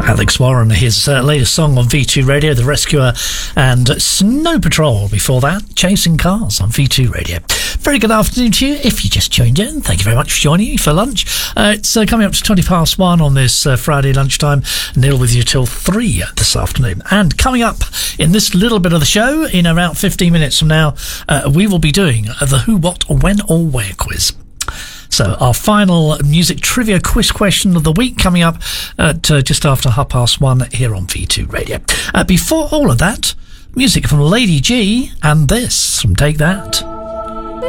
Alex Warren, his latest song on V2 Radio, The Rescuer, and Snow Patrol before that, Chasing Cars on V2 Radio. Very good afternoon to you. If you just tuned in, thank you very much for joining me for lunch. It's coming up to 1:20 on this Friday lunchtime. Neil with you till 3 this afternoon. And coming up in this little bit of the show, in about 15 minutes from now, we will be doing the Who, What, When or Where quiz. So our final music trivia quiz question of the week coming up at just after 1:30 here on V2 Radio. Before all of that, music from Lady G and this from Take That.